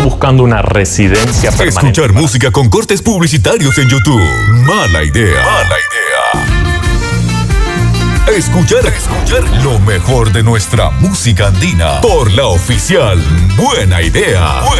buscando una residencia permanente. Escuchar música con cortes publicitarios en YouTube. Mala idea. Escuchar lo mejor de nuestra música andina por la oficial Buena Idea.